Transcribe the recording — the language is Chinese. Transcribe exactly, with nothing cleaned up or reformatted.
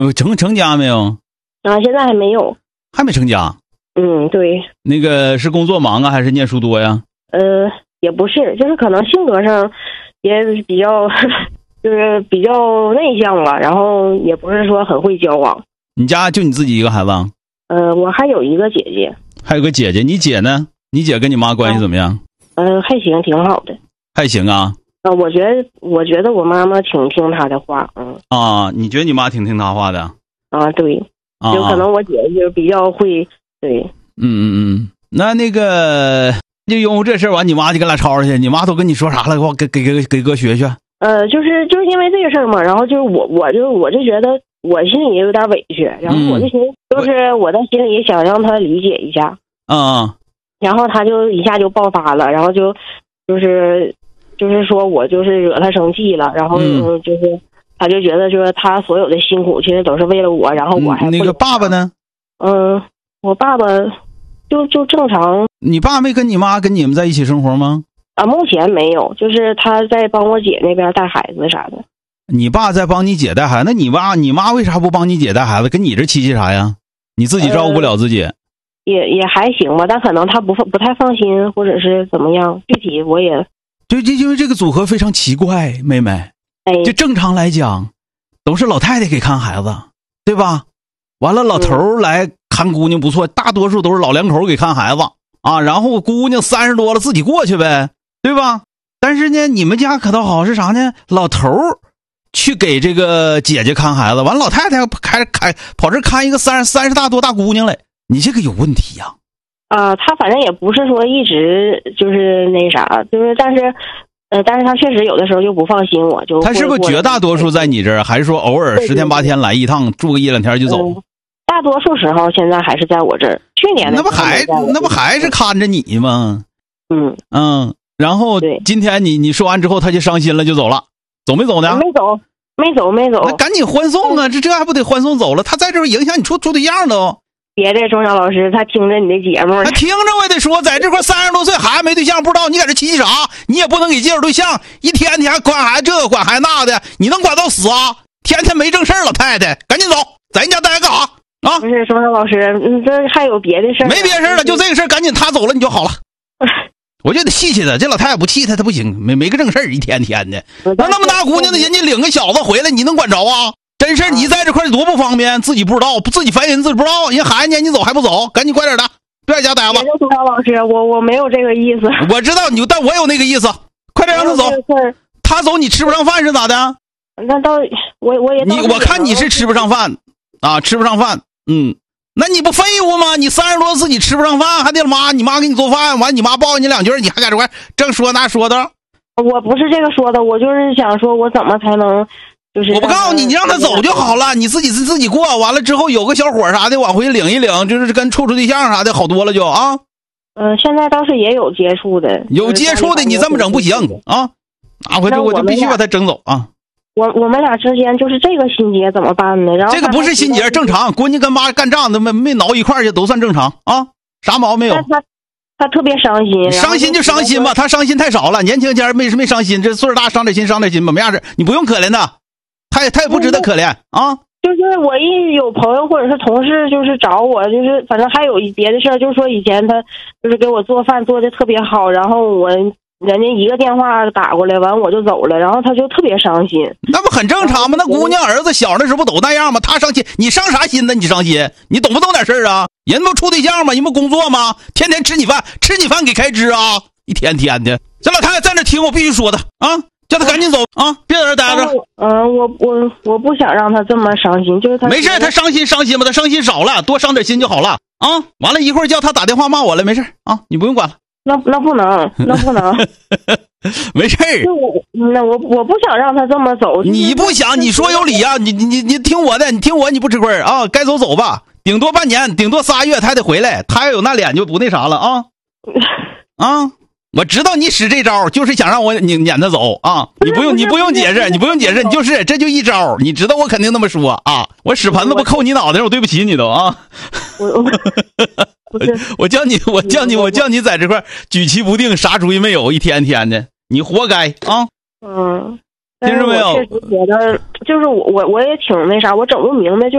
呃，成成家没有？ 啊，现在还没有。 还没成家？ 嗯，对。 那个是工作忙啊，还是念书多呀？ 呃，也不是，就是可能性格上也比较，就是比较内向吧，然后也不是说很会交往。 你家就你自己一个孩子？ 呃，我还有一个姐姐。 还有个姐姐，你姐呢？你姐跟你妈关系怎么样？ 嗯、呃，还行，挺好的。 还行啊。 啊、呃，我觉得，我觉得我妈妈挺听她的话，嗯。 啊，你觉得你妈挺听她话的？ 啊，对。 啊， 就可能我姐就比较会，对。 嗯嗯嗯，那那个就因为这事儿完，你妈就跟俩吵吵去，你妈都跟你说啥了？给我给给给给哥学学。 呃，就是就是因为这个事儿嘛，然后就是我我就我就觉得我心里也有点委屈，然后我就寻思，就是我在心里想让她理解一下。 嗯嗯。 然后她就一下就爆发了，然后就就是就是说我就是惹她生气了，然后嗯就是。他就觉得说他所有的辛苦其实都是为了我，然后我还、 嗯、那个爸爸呢？ 嗯，我爸爸就就正常。 你爸没跟你妈跟你们在一起生活吗？ 啊，目前没有，就是他在帮我姐那边带孩子啥的。 你爸在帮你姐带孩子，那你爸你妈为啥不帮你姐带孩子？跟你这气气啥呀？你自己照顾不了自己？呃、 也也还行吧，但可能他不不太放心，或者是怎么样，具体我也。 对，就因为这个组合非常奇怪，妹妹。 哎， 就正常来讲，都是老太太给看孩子，对吧？完了，老头来看姑娘不错，大多数都是老两口给看孩子啊。然后姑娘三十多了，自己过去呗，对吧？但是呢，你们家可倒好，是啥呢？老头去给这个姐姐看孩子，完了老太太开开跑这看一个三三十大多大姑娘来，你这个有问题呀！ 啊、呃，他反正也不是说一直就是那啥，就是但是。呃，但是他确实有的时候就不放心我，就他是不是绝大多数在你这儿，还是说偶尔十天八天来一趟，住个一两天就走？ 嗯、大多数时候现在还是在我这儿。去年那不还那不还是看着你吗？ 嗯嗯，然后今天你你说完之后，他就伤心了，就走了，走没走呢？ 没走，没走，没走。 那赶紧欢送啊！这这还不得欢送走了？他在这儿影响你处处对象都。 别的钟晓老师，他听着你的节目， 他听着我也得说，在这块三十多岁还没对象，不知道你在这气气啥？你也不能给介绍对象，一天天管孩子这个管孩子那的，你能管到死啊？天天没正事儿，老太太，赶紧走，在人家待着干啥啊？ 不是钟晓老师，嗯，这还有别的事儿？ 没别的事儿了，就这个事儿，赶紧他走了你就好了。我就得气气他，这老太太不气他，他不行，没没个正事儿，一天天的。那那么大姑娘的，人家领个小子回来，你能管着啊？真是你在这块多不方便，自己不知道，自己烦人自己不知道，人孩子撵你走还不走，赶紧快点的，别在家待吧。 钟晓老师，我我没有这个意思。 我知道你，但我有那个意思，快点让他走。他走你吃不上饭是咋的？ 那倒我我也你我看你是吃不上饭啊，吃不上饭。嗯，那你不废物吗？你三十多自己吃不上饭，还得妈你妈给你做饭，完你妈抱你两句，你还在这块正说那说的。 我不是这个说的，我就是想说我怎么才能。就是我不告诉你，你让他走就好了，你自己自己过，完了之后有个小伙啥的往回领一领，就是跟处处对象啥的好多了就啊。 嗯、呃，现在倒是也有接触的， 有接触的，你这么整不行啊！拿回去我就必须把他整走啊！ 我我们俩之间就是这个心结怎么办呢？然后这个不是心结，正常，闺女跟妈干仗都没没挠一块儿去，都算正常啊，啥毛病没有。 他他特别伤心， 伤心就伤心吧，他伤心太少了，年轻前没没伤心，这岁数大伤点心伤点心吧，没啥事，你不用可怜他。他也他也不值得可怜啊！ 就是我一有朋友或者是同事，就是找我，就是反正还有别的事儿，就是说以前他就是给我做饭做的特别好，然后我人家一个电话打过来，完我就走了，然后他就特别伤心。 那不很正常吗？那姑娘儿子小的时候不都那样吗？他伤心，你伤啥心呢？你伤心，你懂不懂点事儿啊？人不处对象吗？人不工作吗？天天吃你饭，吃你饭给开支啊！一天天的，这老太太在那听，我必须说的啊！叫他赶紧走啊！别在这待着。 嗯、呃，我我我不想让他这么伤心，就是他没事，他伤心伤心吧，他伤心少了，多伤点心就好了啊！完了一会儿叫他打电话骂我了，没事啊，你不用管了。 那那不能，那不能。 没事儿。 那我我不想让他这么走。 你不想，你说有理啊！你你你你听我的，你听我，你不吃亏啊！该走走吧，顶多半年，顶多仨月，他得回来。他要有那脸就不那啥了啊啊！我知道你使这招就是想让我撵撵他走啊！你不用你不用解释，你不用解释，你就是这就一招。你知道我肯定那么说啊！我屎盆子不扣你脑袋，我对不起你都啊！ 我我我叫你我叫你我叫你在这块举棋不定，啥主意没有，一天天的，你活该啊！ 嗯， 听着没有？ 确实觉得就是我我我也挺那啥，我整不明白就。